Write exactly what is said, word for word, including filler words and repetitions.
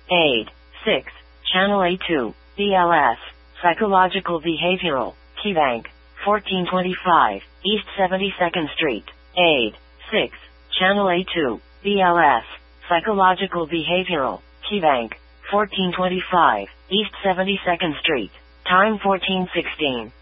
Aid. six. Channel A two. B L S. Psychological Behavioral. KeyBank. fourteen twenty-five. East seventy-second Street. Aid. six. Channel A two. B L S. Psychological Behavioral. KeyBank. fourteen twenty-five. East seventy-second Street. Time fourteen sixteen.